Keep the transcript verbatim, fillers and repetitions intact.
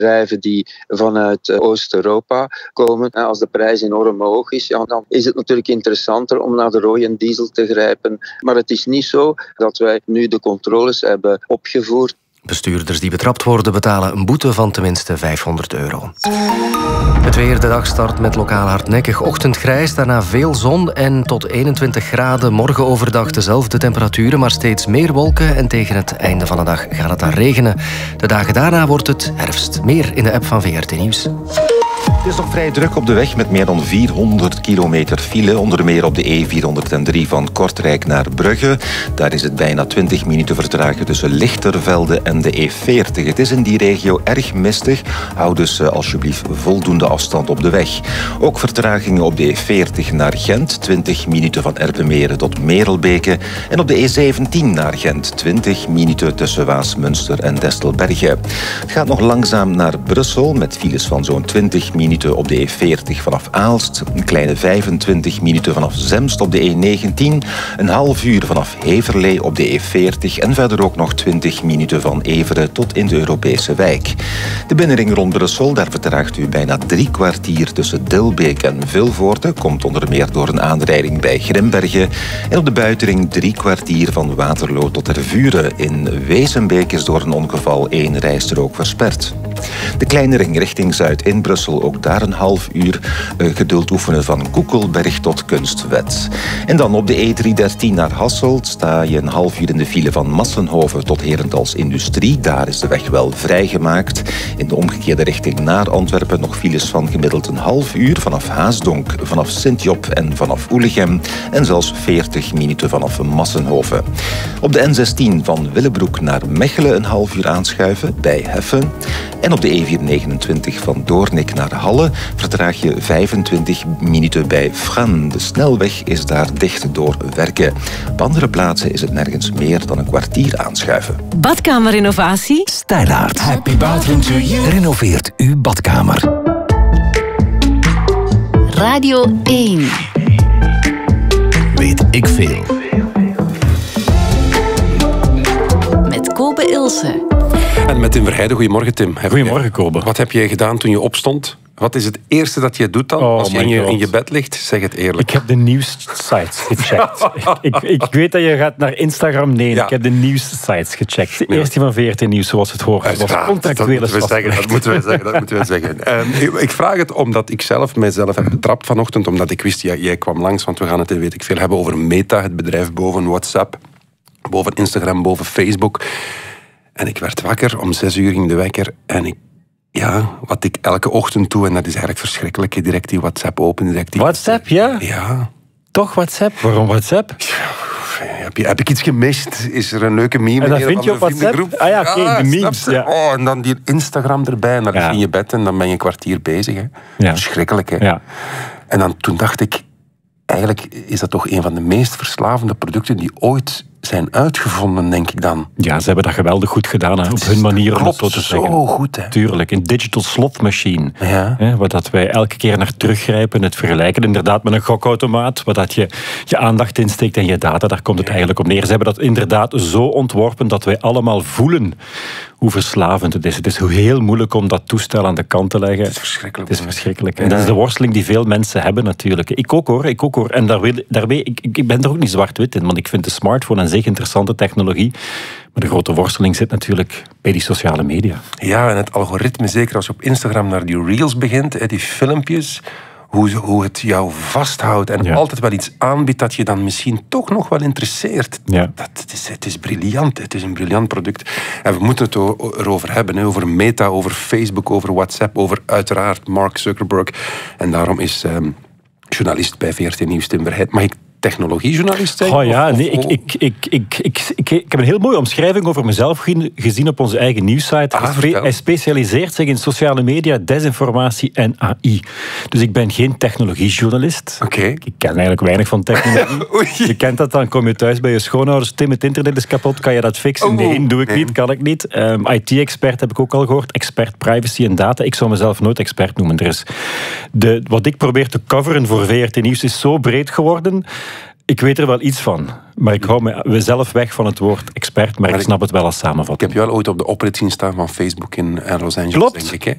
bedrijven die vanuit Oost-Europa komen. En als de prijs enorm hoog is, ja, dan is het natuurlijk interessanter om naar de rode diesel te grijpen. Maar het is niet zo dat wij nu de controles hebben opgevoerd. Bestuurders die betrapt worden betalen een boete van tenminste vijfhonderd euro. Het weer, de dag start met lokaal hardnekkig ochtendgrijs, daarna veel zon en tot eenentwintig graden. Morgen overdag dezelfde temperaturen, maar steeds meer wolken en tegen het einde van de dag gaat het dan regenen. De dagen daarna wordt het herfst. Meer in de app van V R T Nieuws. Het is nog vrij druk op de weg met meer dan vierhonderd kilometer file. Onder meer op de E vierhonderddrie van Kortrijk naar Brugge. Daar is het bijna twintig minuten vertragen tussen Lichtervelde en de E veertig. Het is in die regio erg mistig. Hou dus alsjeblieft voldoende afstand op de weg. Ook vertragingen op de E veertig naar Gent. twintig minuten van Erpenmeren tot Merelbeke. En op de E zeventien naar Gent. twintig minuten tussen Waasmunster en Destelberge. Het gaat nog langzaam naar Brussel met files van zo'n twintig minuten op de E veertig vanaf Aalst, een kleine vijfentwintig minuten vanaf Zemst op de E negentien, een half uur vanaf Heverlee op de E veertig en verder ook nog twintig minuten van Everen tot in de Europese wijk. De binnenring rond Brussel, daar vertraagt u bijna drie kwartier tussen Dilbeek en Vilvoorde, komt onder meer door een aanrijding bij Grimbergen. En op de buitenring drie kwartier van Waterloo tot Tervuren. In Wezenbeek is door een ongeval één rijstrook versperd. De kleine ring richting Zuid in Brussel, ook daar een half uur uh, geduld oefenen van Koekelberg tot Kunstwet. En dan op de E driehonderddertien naar Hasselt sta je een half uur in de file van Massenhoven tot Herentals Industrie. Daar is de weg wel vrijgemaakt. In de omgekeerde richting naar Antwerpen nog files van gemiddeld een half uur vanaf Haasdonk, vanaf Sint-Job en vanaf Oelegem. En zelfs veertig minuten vanaf Massenhoven. Op de N zestien van Willebroek naar Mechelen een half uur aanschuiven bij Heffen. En op de E vierhonderdnegenentwintig van Doornik naar Halle vertraag je vijfentwintig minuten bij Fran. De snelweg is daar dicht door werken. Op andere plaatsen is het nergens meer dan een kwartier aanschuiven. Badkamerinnovatie? Stijlaert. Happy bathroom to you. Renoveert uw badkamer. Radio één. Weet ik veel. Met Kobe Ilse. En met Tim Verheijden. Goedemorgen, Tim. Goedemorgen, Kobe. Wat heb jij gedaan toen je opstond? Wat is het eerste dat je doet dan, oh als je in, je in je bed ligt? Zeg het eerlijk. Ik heb de nieuwssites gecheckt. ik, ik, ik weet dat je gaat naar Instagram. Nee, ja. Ik heb de nieuwssites gecheckt. De eerste van V R T Nieuws, zoals het hoort. Dat was contractuele dat, dat moeten we zeggen. Dat moeten we zeggen. um, ik, ik vraag het omdat ik zelf mijzelf heb betrapt vanochtend. Omdat ik wist, ja, jij kwam langs, want we gaan het, weet ik veel, hebben over Meta, het bedrijf boven WhatsApp, boven Instagram, boven Facebook. En ik werd wakker, om zes uur ging de wekker en ik Ja, wat ik elke ochtend doe, en dat is eigenlijk verschrikkelijk, direct die WhatsApp open. Direct die WhatsApp, ja? Ja. Toch WhatsApp? Waarom WhatsApp? Heb, je, heb ik iets gemist? Is er een leuke meme? En dat vind je op WhatsApp? Ah ja, oké, okay, de memes. Ja. Oh, en dan die Instagram erbij, en dan lig je in je bed en dan ben je een kwartier bezig. Hè. Ja. Verschrikkelijk, hè? Ja. En dan toen dacht ik, eigenlijk is dat toch een van de meest verslavende producten die ooit zijn uitgevonden, denk ik dan. Ja, ze hebben dat geweldig goed gedaan, hè, op hun manier, om het zo te zeggen. Zo goed, hè. Tuurlijk, een digital slot machine. Ja. Hè, waar dat wij elke keer naar teruggrijpen, het vergelijken inderdaad met een gokautomaat, waar dat je je aandacht insteekt en je data, daar komt het ja. eigenlijk op neer. Ze hebben dat inderdaad zo ontworpen dat wij allemaal voelen hoe verslavend het is. Het is heel moeilijk om dat toestel aan de kant te leggen. Het is verschrikkelijk. Het is verschrikkelijk. En dat is de worsteling die veel mensen hebben natuurlijk. Ik ook hoor, ik ook hoor. En daar wil, daarbij, ik, ik ben er ook niet zwart-wit in, want ik vind de smartphone aan zich interessante technologie. Maar de grote worsteling zit natuurlijk bij die sociale media. Ja, en het algoritme, zeker als je op Instagram naar die reels begint, die filmpjes, hoe, hoe het jou vasthoudt en ja. altijd wel iets aanbiedt dat je dan misschien toch nog wel interesseert. Ja. Dat, het, is, het is briljant, het is een briljant product. En we moeten het erover hebben, hè, over Meta, over Facebook, over WhatsApp, over uiteraard Mark Zuckerberg. En daarom is um, journalist bij V R T Nieuws Tim Verheijden. Mag ik technologiejournalist zijn? Oh ja, of, nee, of, ik, ik, ik, ik, ik, ik, ik heb een heel mooie omschrijving over mezelf gezien op onze eigen nieuwssite. Ah, hij specialiseert zich in sociale media, desinformatie en A I. Dus ik ben geen technologiejournalist. Okay. Ik ken eigenlijk weinig van technologie. Je kent dat, dan kom je thuis bij je schoonouders. Tim, het internet is kapot, kan je dat fixen? Oh, nee, doe ik nee. niet, kan ik niet. Um, I T-expert heb ik ook al gehoord. Expert privacy en data. Ik zou mezelf nooit expert noemen. Er is de, wat ik probeer te coveren voor V R T Nieuws is zo breed geworden. Ik weet er wel iets van, maar ik hou mezelf weg van het woord expert, maar, maar ik snap het wel als samenvatting. Ik heb jou al ooit op de oprit zien staan van Facebook in Los Angeles, Klopt. denk ik. Hè?